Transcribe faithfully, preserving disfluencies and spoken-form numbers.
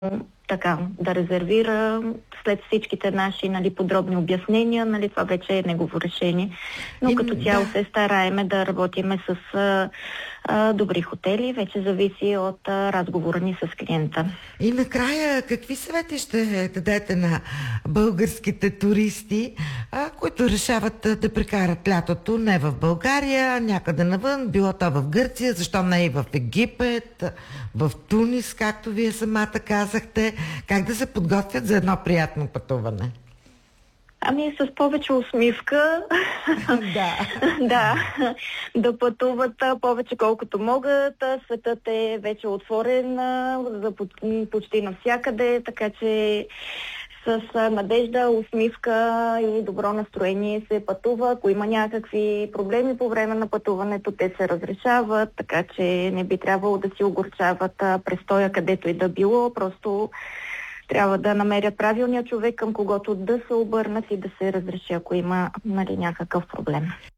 така, да резервира след всичките наши, нали, подробни обяснения, нали, това вече е негово решение. Но И, като цяло да. се стараеме да работиме с а, а, добри хотели, вече зависи от а, разговора ни с клиента. И накрая, какви съвети ще дадете на българските туристи, а, които решават а, да прекарат лятото не в България, а някъде навън, било то в Гърция, защо не и в Египет, в Тунис, както вие самата казахте, как да се подготвят за едно приятно пътуване? Ами с повече усмивка, Да. да, да пътуват а, повече колкото могат. А, Светът е вече отворен а, за по- почти навсякъде, така че с а, надежда, усмивка и добро настроение се пътува. Ако има някакви проблеми по време на пътуването, те се разрешават, така че не би трябвало да си огорчават а, престоя където и да било. Просто трябва да намерят правилния човек, към когото да се обърнат и да се разреши, ако има, нали, някакъв проблем.